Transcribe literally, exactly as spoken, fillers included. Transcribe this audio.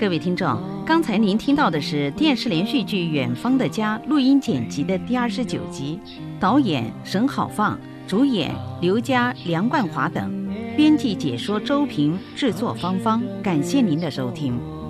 各位听众，刚才您听到的是电视连续剧《远方的家》录音剪辑的第二十九集，导演沈好放，主演刘佳、梁冠华等，编辑解说周平，制作芳芳。感谢您的收听。